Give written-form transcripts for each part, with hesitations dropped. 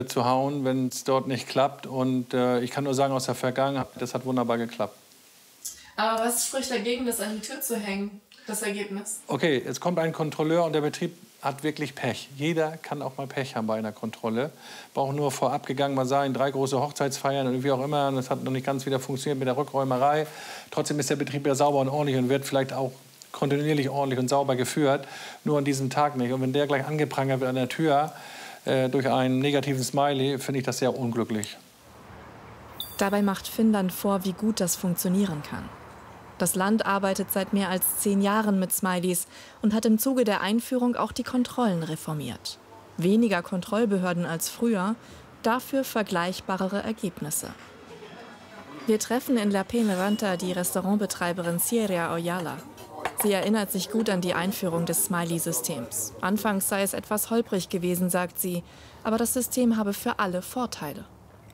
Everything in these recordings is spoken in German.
zu hauen, wenn es dort nicht klappt. Und ich kann nur sagen, aus der Vergangenheit, das hat wunderbar geklappt. Aber was spricht dagegen, das an die Tür zu hängen, das Ergebnis? Okay, jetzt kommt ein Kontrolleur und der Betrieb hat wirklich Pech. Jeder kann auch mal Pech haben bei einer Kontrolle. Braucht nur vorab gegangen mal sein, 3 große Hochzeitsfeiern und wie auch immer. Und das hat noch nicht ganz wieder funktioniert mit der Rückräumerei. Trotzdem ist der Betrieb ja sauber und ordentlich und wird vielleicht auch kontinuierlich ordentlich und sauber geführt. Nur an diesem Tag nicht. Und wenn der gleich angeprangert wird an der Tür durch einen negativen Smiley, finde ich das sehr unglücklich. Dabei macht Finnland vor, wie gut das funktionieren kann. Das Land arbeitet seit mehr als 10 Jahren mit Smileys und hat im Zuge der Einführung auch die Kontrollen reformiert. Weniger Kontrollbehörden als früher, dafür vergleichbarere Ergebnisse. Wir treffen in La Peñaranta die Restaurantbetreiberin Sierra Oyala. Sie erinnert sich gut an die Einführung des Smiley-Systems. Anfangs sei es etwas holprig gewesen, sagt sie, aber das System habe für alle Vorteile.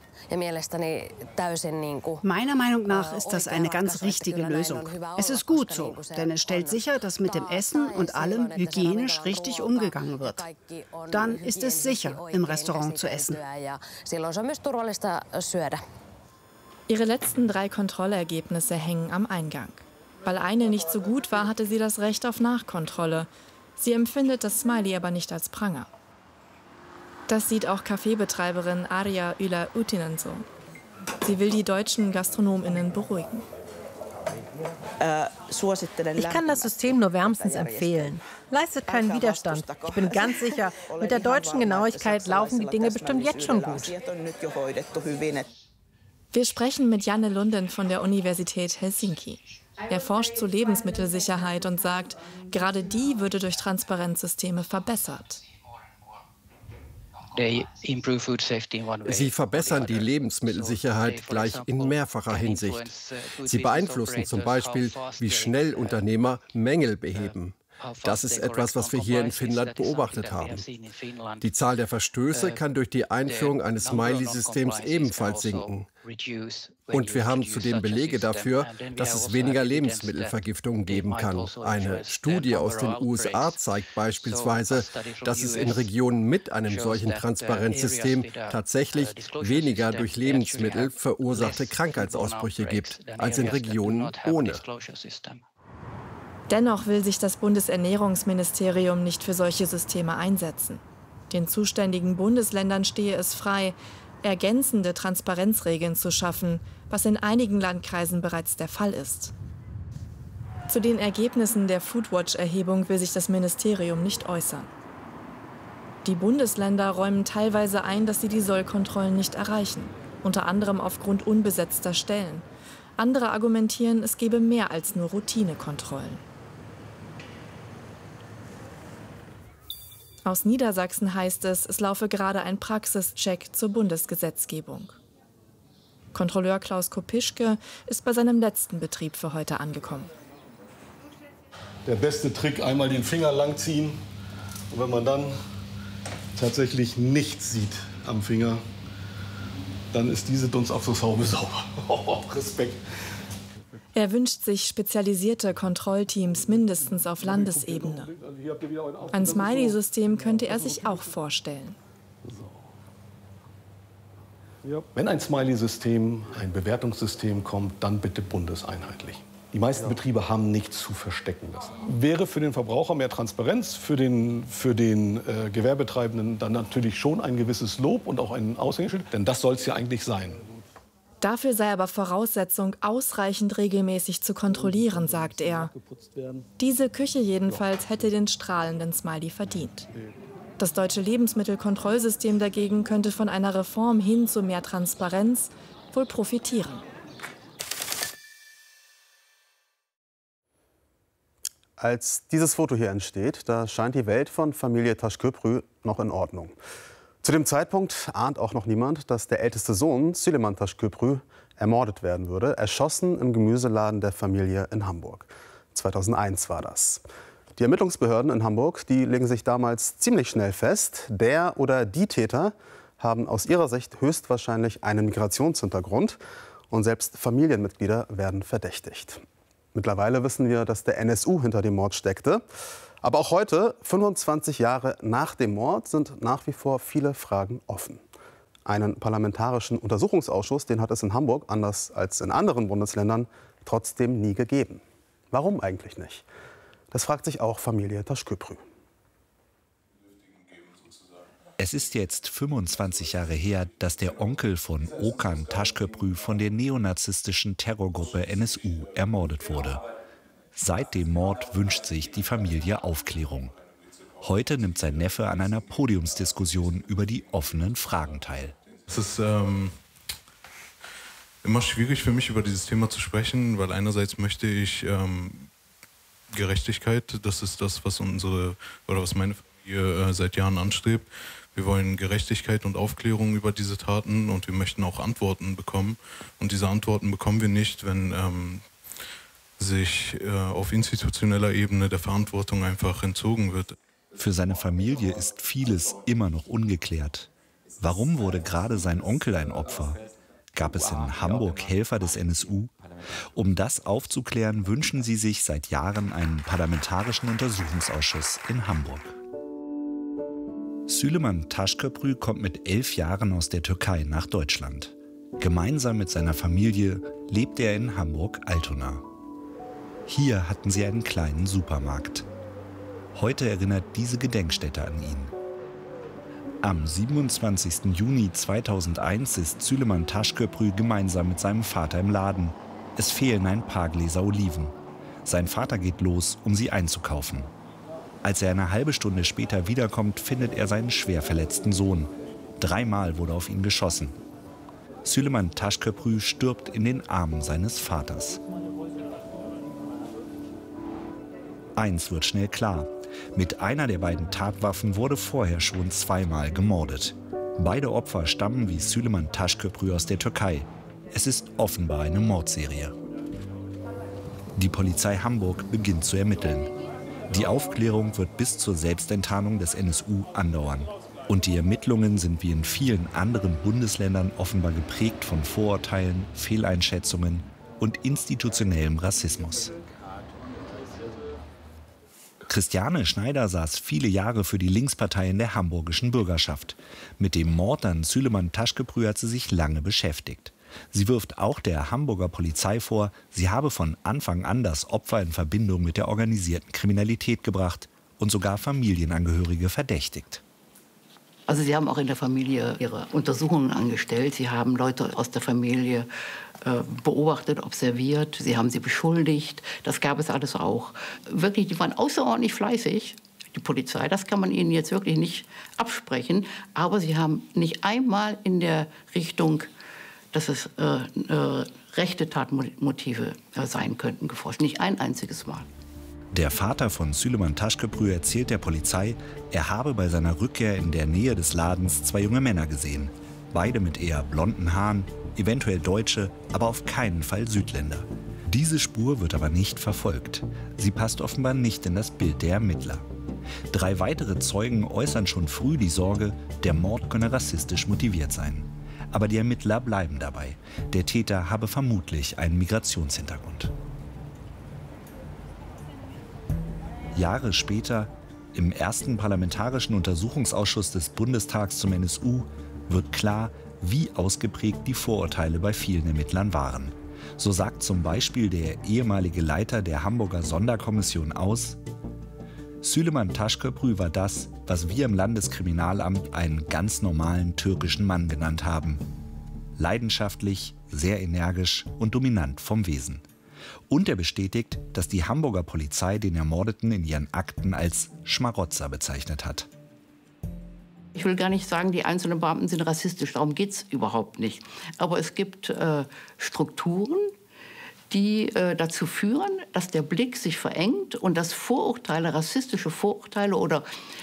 Meiner Meinung nach ist das eine ganz richtige Lösung. Es ist gut so, denn es stellt sicher, dass mit dem Essen und allem hygienisch richtig umgegangen wird. Dann ist es sicher, im Restaurant zu essen. Ihre letzten 3 Kontrollergebnisse hängen am Eingang. Weil eine nicht so gut war, hatte sie das Recht auf Nachkontrolle. Sie empfindet das Smiley aber nicht als Pranger. Das sieht auch Kaffeebetreiberin Arja Yla Utinen so. Sie will die deutschen GastronomInnen beruhigen. Ich kann das System nur wärmstens empfehlen. Leistet keinen Widerstand. Ich bin ganz sicher, mit der deutschen Genauigkeit laufen die Dinge bestimmt jetzt schon gut. Wir sprechen mit Janne Lunden von der Universität Helsinki. Er forscht zur Lebensmittelsicherheit und sagt, gerade die würde durch Transparenzsysteme verbessert. Sie verbessern die Lebensmittelsicherheit gleich in mehrfacher Hinsicht. Sie beeinflussen zum Beispiel, wie schnell Unternehmer Mängel beheben. Das ist etwas, was wir hier in Finnland beobachtet haben. Die Zahl der Verstöße kann durch die Einführung eines Smiley-Systems ebenfalls sinken. Und wir haben zudem Belege dafür, dass es weniger Lebensmittelvergiftungen geben kann. Eine Studie aus den USA zeigt beispielsweise, dass es in Regionen mit einem solchen Transparenzsystem tatsächlich weniger durch Lebensmittel verursachte Krankheitsausbrüche gibt, als in Regionen ohne. Dennoch will sich das Bundesernährungsministerium nicht für solche Systeme einsetzen. Den zuständigen Bundesländern stehe es frei, ergänzende Transparenzregeln zu schaffen, was in einigen Landkreisen bereits der Fall ist. Zu den Ergebnissen der Foodwatch-Erhebung will sich das Ministerium nicht äußern. Die Bundesländer räumen teilweise ein, dass sie die Sollkontrollen nicht erreichen, unter anderem aufgrund unbesetzter Stellen. Andere argumentieren, es gebe mehr als nur Routinekontrollen. Aus Niedersachsen heißt es, es laufe gerade ein Praxischeck zur Bundesgesetzgebung. Kontrolleur Klaus Kopischke ist bei seinem letzten Betrieb für heute angekommen. Der beste Trick, einmal den Finger langziehen. Und wenn man dann tatsächlich nichts sieht am Finger, dann ist diese Dunstabzugshaube sauber. Respekt. Er wünscht sich spezialisierte Kontrollteams mindestens auf Landesebene. Ein Smiley-System könnte er sich auch vorstellen. Wenn ein Smiley-System, ein Bewertungssystem kommt, dann bitte bundeseinheitlich. Die meisten Betriebe haben nichts zu verstecken lassen. Wäre für den Verbraucher mehr Transparenz, für den Gewerbetreibenden dann natürlich schon ein gewisses Lob und auch ein Aushängeschild, denn das soll es ja eigentlich sein. Dafür sei aber Voraussetzung, ausreichend regelmäßig zu kontrollieren, sagt er. Diese Küche jedenfalls hätte den strahlenden Smiley verdient. Das deutsche Lebensmittelkontrollsystem dagegen könnte von einer Reform hin zu mehr Transparenz wohl profitieren. Als dieses Foto hier entsteht, da scheint die Welt von Familie Taşköprü noch in Ordnung. Zu dem Zeitpunkt ahnt auch noch niemand, dass der älteste Sohn, Süleyman Taşköprü, ermordet werden würde, erschossen im Gemüseladen der Familie in Hamburg. 2001 war das. Die Ermittlungsbehörden in Hamburg, die legen sich damals ziemlich schnell fest. Der oder die Täter haben aus ihrer Sicht höchstwahrscheinlich einen Migrationshintergrund und selbst Familienmitglieder werden verdächtigt. Mittlerweile wissen wir, dass der NSU hinter dem Mord steckte. Aber auch heute, 25 Jahre nach dem Mord, sind nach wie vor viele Fragen offen. Einen parlamentarischen Untersuchungsausschuss, den hat es in Hamburg, anders als in anderen Bundesländern, trotzdem nie gegeben. Warum eigentlich nicht? Das fragt sich auch Familie Taşköprü. Es ist jetzt 25 Jahre her, dass der Onkel von Okan Taşköprü von der neonazistischen Terrorgruppe NSU ermordet wurde. Seit dem Mord wünscht sich die Familie Aufklärung. Heute nimmt sein Neffe an einer Podiumsdiskussion über die offenen Fragen teil. Es ist immer schwierig für mich, über dieses Thema zu sprechen, weil einerseits möchte ich Gerechtigkeit, das ist das, was was meine Familie seit Jahren anstrebt. Wir wollen Gerechtigkeit und Aufklärung über diese Taten und wir möchten auch Antworten bekommen. Und diese Antworten bekommen wir nicht, wenn sich auf institutioneller Ebene der Verantwortung einfach entzogen wird. Für seine Familie ist vieles immer noch ungeklärt. Warum wurde gerade sein Onkel ein Opfer? Gab es in Hamburg Helfer des NSU? Um das aufzuklären, wünschen sie sich seit Jahren einen parlamentarischen Untersuchungsausschuss in Hamburg. Süleyman Taşköprü kommt mit 11 Jahren aus der Türkei nach Deutschland. Gemeinsam mit seiner Familie lebt er in Hamburg-Altona. Hier hatten sie einen kleinen Supermarkt. Heute erinnert diese Gedenkstätte an ihn. Am 27. Juni 2001 ist Süleyman Taşköprü gemeinsam mit seinem Vater im Laden. Es fehlen ein paar Gläser Oliven. Sein Vater geht los, um sie einzukaufen. Als er eine halbe Stunde später wiederkommt, findet er seinen schwer verletzten Sohn. 3-mal wurde auf ihn geschossen. Süleyman Taşköprü stirbt in den Armen seines Vaters. Eins wird schnell klar: Mit einer der beiden Tatwaffen wurde vorher schon 2-mal gemordet. Beide Opfer stammen wie Süleyman Taşköprü aus der Türkei. Es ist offenbar eine Mordserie. Die Polizei Hamburg beginnt zu ermitteln. Die Aufklärung wird bis zur Selbstenttarnung des NSU andauern. Und die Ermittlungen sind wie in vielen anderen Bundesländern offenbar geprägt von Vorurteilen, Fehleinschätzungen und institutionellem Rassismus. Christiane Schneider saß viele Jahre für die Linkspartei in der hamburgischen Bürgerschaft. Mit dem Mord an Süleyman Taşköprü hat sie sich lange beschäftigt. Sie wirft auch der Hamburger Polizei vor, sie habe von Anfang an das Opfer in Verbindung mit der organisierten Kriminalität gebracht und sogar Familienangehörige verdächtigt. Also sie haben auch in der Familie ihre Untersuchungen angestellt. Sie haben Leute aus der Familie beobachtet, observiert. Sie haben sie beschuldigt. Das gab es alles auch. Wirklich, die waren außerordentlich fleißig, die Polizei. Das kann man ihnen jetzt wirklich nicht absprechen. Aber sie haben nicht einmal in der Richtung, dass es rechte Tatmotive sein könnten, geforscht. Nicht ein einziges Mal. Der Vater von Süleyman Taşköprü erzählt der Polizei, er habe bei seiner Rückkehr in der Nähe des Ladens 2 junge Männer gesehen. Beide mit eher blonden Haaren, eventuell Deutsche, aber auf keinen Fall Südländer. Diese Spur wird aber nicht verfolgt. Sie passt offenbar nicht in das Bild der Ermittler. 3 weitere Zeugen äußern schon früh die Sorge, der Mord könne rassistisch motiviert sein. Aber die Ermittler bleiben dabei. Der Täter habe vermutlich einen Migrationshintergrund. Jahre später, im ersten parlamentarischen Untersuchungsausschuss des Bundestags zum NSU, wird klar, wie ausgeprägt die Vorurteile bei vielen Ermittlern waren. So sagt zum Beispiel der ehemalige Leiter der Hamburger Sonderkommission aus: Süleyman Taşköprü war das, was wir im Landeskriminalamt einen ganz normalen türkischen Mann genannt haben. Leidenschaftlich, sehr energisch und dominant vom Wesen. Und er bestätigt, dass die Hamburger Polizei den Ermordeten in ihren Akten als Schmarotzer bezeichnet hat. Ich will gar nicht sagen, die einzelnen Beamten sind rassistisch, darum geht es überhaupt nicht. Aber es gibt Strukturen, die dazu führen, dass der Blick sich verengt und dass Vorurteile, rassistische Vorurteile oder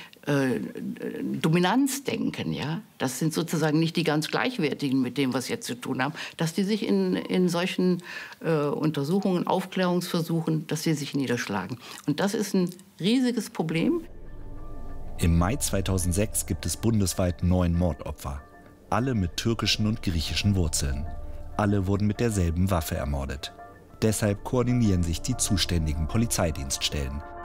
Dominanzdenken, ja, das sind sozusagen nicht die ganz gleichwertigen mit dem, was wir jetzt zu tun haben, dass die sich in solchen Untersuchungen, Aufklärungsversuchen, dass sie sich niederschlagen. Und das ist ein riesiges Problem. Im Mai 2006 gibt es bundesweit 9 Mordopfer. Alle mit türkischen und griechischen Wurzeln. Alle wurden mit derselben Waffe ermordet. Deshalb koordinieren sich die zuständigen Polizeidienststellen.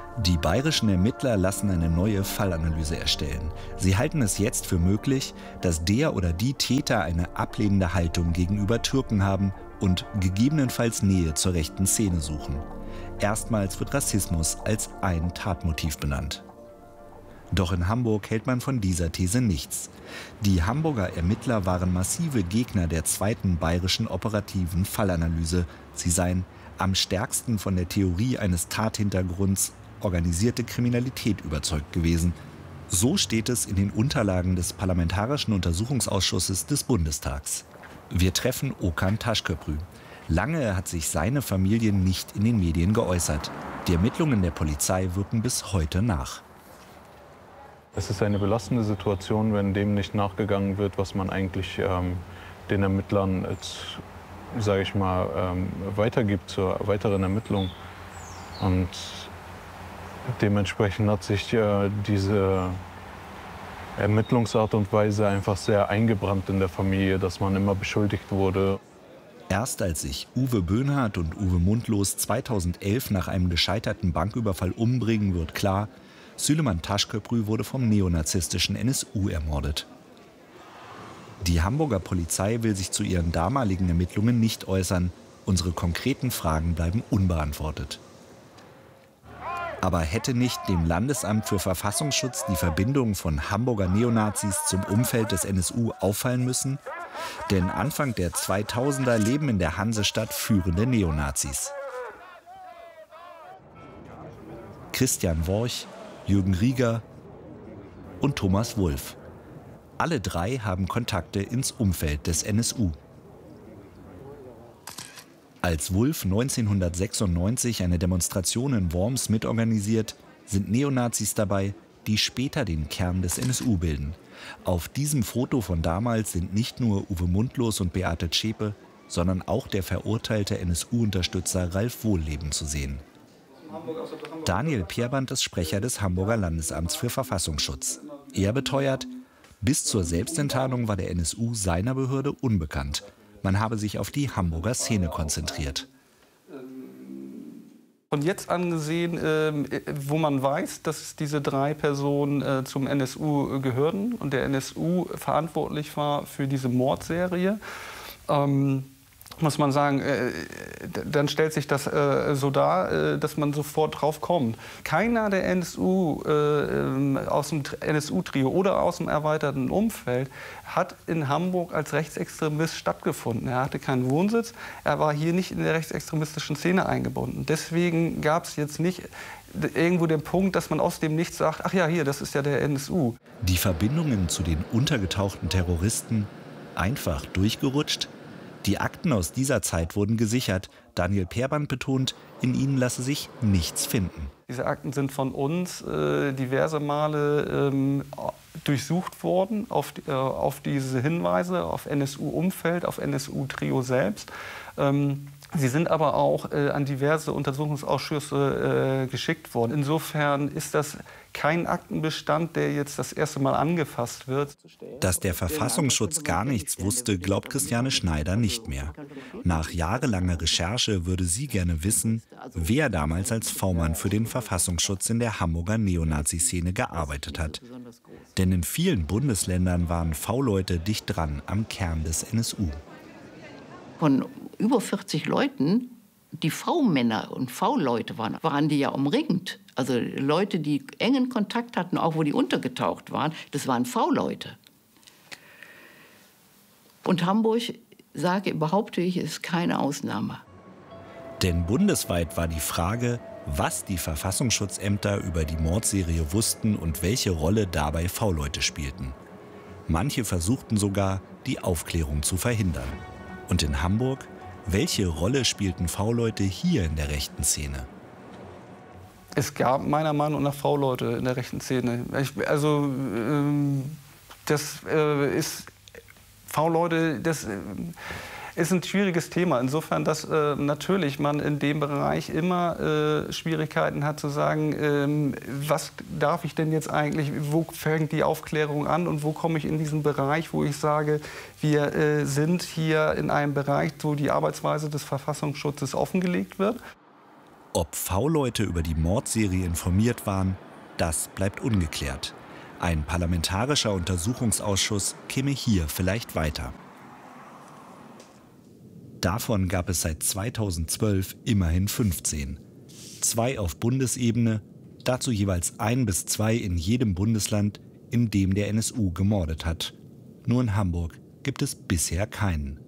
Die bayerischen Ermittler lassen eine neue Fallanalyse erstellen. Sie halten es jetzt für möglich, dass der oder die Täter eine ablehnende Haltung gegenüber Türken haben und gegebenenfalls Nähe zur rechten Szene suchen. Erstmals wird Rassismus als ein Tatmotiv benannt. Doch in Hamburg hält man von dieser These nichts. Die Hamburger Ermittler waren massive Gegner der zweiten bayerischen operativen Fallanalyse. Sie seien am stärksten von der Theorie eines Tathintergrunds organisierte Kriminalität überzeugt gewesen. So steht es in den Unterlagen des Parlamentarischen Untersuchungsausschusses des Bundestags. Wir treffen Okan Taşköprü. Lange hat sich seine Familie nicht in den Medien geäußert. Die Ermittlungen der Polizei wirken bis heute nach. Es ist eine belastende Situation, wenn dem nicht nachgegangen wird, was man eigentlich den Ermittlern, sage ich mal, weitergibt zur weiteren Ermittlung. Und dementsprechend hat sich diese Ermittlungsart und Weise einfach sehr eingebrannt in der Familie, dass man immer beschuldigt wurde. Erst als sich Uwe Böhnhardt und Uwe Mundlos 2011 nach einem gescheiterten Banküberfall umbringen, wird klar, Süleyman Taşköprü wurde vom neonazistischen NSU ermordet. Die Hamburger Polizei will sich zu ihren damaligen Ermittlungen nicht äußern. Unsere konkreten Fragen bleiben unbeantwortet. Aber hätte nicht dem Landesamt für Verfassungsschutz die Verbindung von Hamburger Neonazis zum Umfeld des NSU auffallen müssen? Denn Anfang der 2000er leben in der Hansestadt führende Neonazis. Christian Worch, Jürgen Rieger und Thomas Wulff. Alle drei haben Kontakte ins Umfeld des NSU. Als Wulff 1996 eine Demonstration in Worms mitorganisiert, sind Neonazis dabei, die später den Kern des NSU bilden. Auf diesem Foto von damals sind nicht nur Uwe Mundlos und Beate Zschäpe, sondern auch der verurteilte NSU-Unterstützer Ralf Wohlleben zu sehen. Daniel Pierband ist Sprecher des Hamburger Landesamts für Verfassungsschutz. Er beteuert, bis zur Selbstenttarnung war der NSU seiner Behörde unbekannt. Man habe sich auf die Hamburger Szene konzentriert. Von jetzt an gesehen, wo man weiß, dass diese drei Personen zum NSU gehörten und der NSU verantwortlich war für diese Mordserie, muss man sagen, dann stellt sich das so dar, dass man sofort drauf kommt. Keiner der NSU aus dem NSU-Trio oder aus dem erweiterten Umfeld hat in Hamburg als Rechtsextremist stattgefunden. Er hatte keinen Wohnsitz, er war hier nicht in der rechtsextremistischen Szene eingebunden. Deswegen gab es jetzt nicht irgendwo den Punkt, dass man aus dem Nichts sagt, ach ja, hier, das ist ja der NSU. Die Verbindungen zu den untergetauchten Terroristen einfach durchgerutscht? Die Akten aus dieser Zeit wurden gesichert. Daniel Pierband betont, in ihnen lasse sich nichts finden. Diese Akten sind von uns diverse Male durchsucht worden auf diese Hinweise, auf NSU-Umfeld, auf NSU-Trio selbst. Sie sind aber auch an diverse Untersuchungsausschüsse geschickt worden. Insofern ist das kein Aktenbestand, der jetzt das erste Mal angefasst wird. Dass der Verfassungsschutz gar nichts wusste, glaubt Christiane Schneider nicht mehr. Nach jahrelanger Recherche würde sie gerne wissen, wer damals als V-Mann für den Verfassungsschutz in der Hamburger Neonazi-Szene gearbeitet hat. Denn in vielen Bundesländern waren V-Leute dicht dran am Kern des NSU. Von über 40 Leuten, die V-Männer und V-Leute waren die ja umringt. Also Leute, die engen Kontakt hatten, auch wo die untergetaucht waren, das waren V-Leute. Und Hamburg, behaupte ich, ist keine Ausnahme. Denn bundesweit war die Frage, was die Verfassungsschutzämter über die Mordserie wussten und welche Rolle dabei V-Leute spielten. Manche versuchten sogar, die Aufklärung zu verhindern. Und in Hamburg, welche Rolle spielten V-Leute hier in der rechten Szene? Es gab meiner Meinung nach V-Leute in der rechten Szene. V-Leute, das ist ein schwieriges Thema. Insofern, dass natürlich man in dem Bereich immer Schwierigkeiten hat zu sagen, was darf ich denn jetzt eigentlich, wo fängt die Aufklärung an und wo komme ich in diesen Bereich, wo ich sage, wir sind hier in einem Bereich, wo die Arbeitsweise des Verfassungsschutzes offengelegt wird. Ob V-Leute über die Mordserie informiert waren, das bleibt ungeklärt. Ein parlamentarischer Untersuchungsausschuss käme hier vielleicht weiter. Davon gab es seit 2012 immerhin 15. 2 auf Bundesebene, dazu jeweils 1 bis 2 in jedem Bundesland, in dem der NSU gemordet hat. Nur in Hamburg gibt es bisher keinen.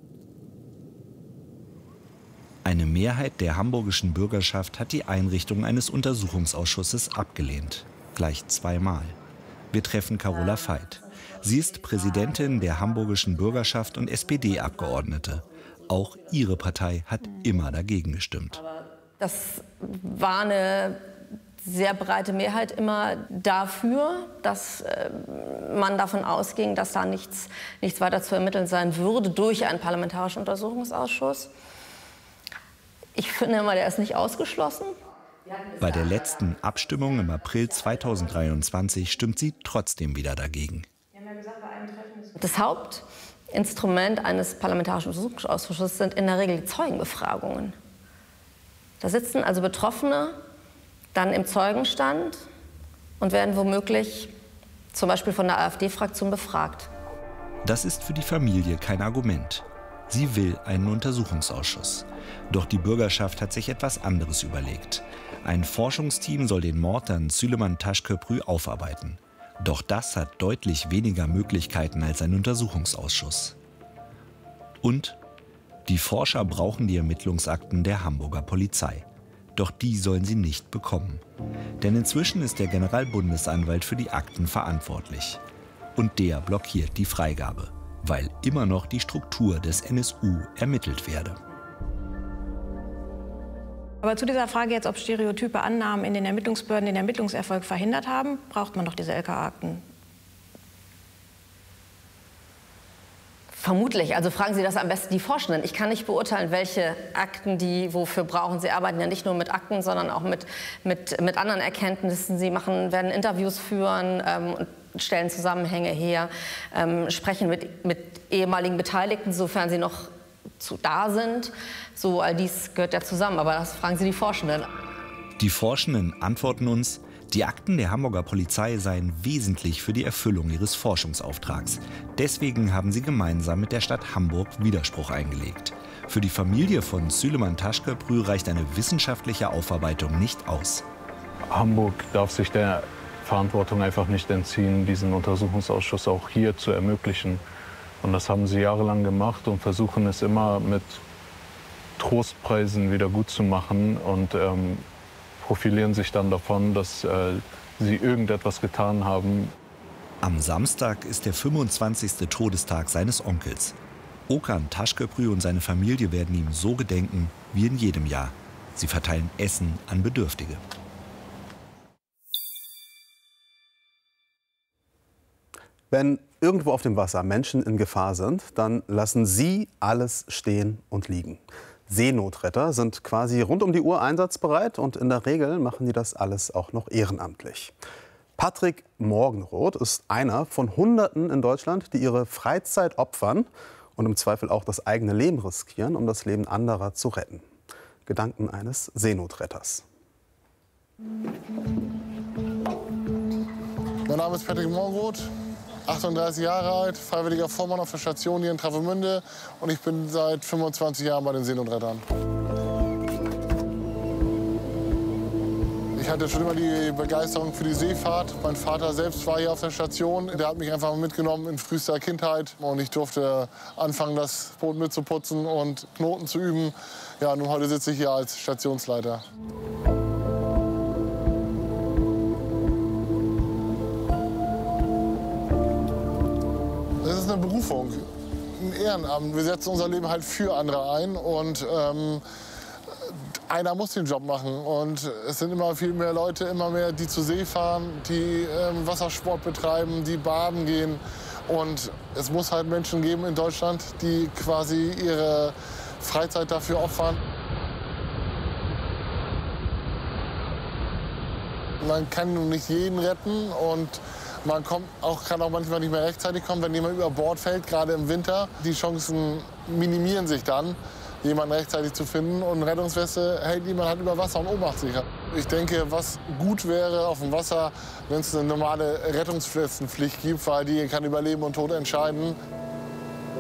Eine Mehrheit der hamburgischen Bürgerschaft hat die Einrichtung eines Untersuchungsausschusses abgelehnt. Gleich 2-mal. Wir treffen Carola Veit. Sie ist Präsidentin der hamburgischen Bürgerschaft und SPD-Abgeordnete. Auch ihre Partei hat immer dagegen gestimmt. Das war eine sehr breite Mehrheit immer dafür, dass man davon ausging, dass da nichts weiter zu ermitteln sein würde durch einen parlamentarischen Untersuchungsausschuss. Ich finde immer, der ist nicht ausgeschlossen. Bei der letzten Abstimmung im April 2023 stimmt sie trotzdem wieder dagegen. Das Hauptinstrument eines parlamentarischen Untersuchungsausschusses sind in der Regel die Zeugenbefragungen. Da sitzen also Betroffene dann im Zeugenstand und werden womöglich zum Beispiel von der AfD-Fraktion befragt. Das ist für die Familie kein Argument. Sie will einen Untersuchungsausschuss. Doch die Bürgerschaft hat sich etwas anderes überlegt. Ein Forschungsteam soll den Mord an Süleyman Taşköprü aufarbeiten. Doch das hat deutlich weniger Möglichkeiten als ein Untersuchungsausschuss. Und die Forscher brauchen die Ermittlungsakten der Hamburger Polizei. Doch die sollen sie nicht bekommen. Denn inzwischen ist der Generalbundesanwalt für die Akten verantwortlich. Und der blockiert die Freigabe, weil immer noch die Struktur des NSU ermittelt werde. Aber zu dieser Frage jetzt, ob stereotype Annahmen in den Ermittlungsbehörden den Ermittlungserfolg verhindert haben, braucht man doch diese LKA-Akten. Vermutlich. Also fragen Sie das am besten die Forschenden. Ich kann nicht beurteilen, welche Akten die wofür brauchen. Sie arbeiten ja nicht nur mit Akten, sondern auch mit anderen Erkenntnissen. Sie werden Interviews führen und stellen Zusammenhänge her, sprechen mit ehemaligen Beteiligten, sofern sie noch da sind. So, all dies gehört ja zusammen. Aber das fragen Sie die Forschenden. Die Forschenden antworten uns, die Akten der Hamburger Polizei seien wesentlich für die Erfüllung ihres Forschungsauftrags. Deswegen haben sie gemeinsam mit der Stadt Hamburg Widerspruch eingelegt. Für die Familie von Süleyman Taşköprü reicht eine wissenschaftliche Aufarbeitung nicht aus. Hamburg darf sich der Verantwortung einfach nicht entziehen, diesen Untersuchungsausschuss auch hier zu ermöglichen. Und das haben sie jahrelang gemacht und versuchen es immer mit Trostpreisen wieder gut zu machen und profilieren sich dann davon, dass sie irgendetwas getan haben. Am Samstag ist der 25. Todestag seines Onkels. Okan Taşköprü und seine Familie werden ihm so gedenken wie in jedem Jahr. Sie verteilen Essen an Bedürftige. Wenn irgendwo auf dem Wasser Menschen in Gefahr sind, dann lassen sie alles stehen und liegen. Seenotretter sind quasi rund um die Uhr einsatzbereit und in der Regel machen die das alles auch noch ehrenamtlich. Patrick Morgenroth ist einer von Hunderten in Deutschland, die ihre Freizeit opfern und im Zweifel auch das eigene Leben riskieren, um das Leben anderer zu retten. Gedanken eines Seenotretters. Mein Name ist Patrick Morgenroth. 38 Jahre alt, freiwilliger Vormann auf der Station hier in Travemünde und ich bin seit 25 Jahren bei den Seenotrettern. Ich hatte schon immer die Begeisterung für die Seefahrt. Mein Vater selbst war hier auf der Station. Der hat mich einfach mitgenommen in frühester Kindheit und ich durfte anfangen, das Boot mitzuputzen und Knoten zu üben. Ja, nun heute sitze ich hier als Stationsleiter. Das ist eine Berufung, ein Ehrenamt. Wir setzen unser Leben halt für andere ein und einer muss den Job machen. Und es sind immer viel mehr Leute, immer mehr, die zur See fahren, die Wassersport betreiben, die baden gehen. Und es muss halt Menschen geben in Deutschland, die quasi ihre Freizeit dafür opfern. Man kann nun nicht jeden retten und man kann auch manchmal nicht mehr rechtzeitig kommen, wenn jemand über Bord fällt, gerade im Winter. Die Chancen minimieren sich dann. jemanden rechtzeitig zu finden. Und eine Rettungsweste hält jemand halt über Wasser und ohnmacht sich. Ich denke, was gut wäre auf dem Wasser, wenn es eine normale Rettungswestenpflicht gibt, weil die kann über Leben und Tod entscheiden.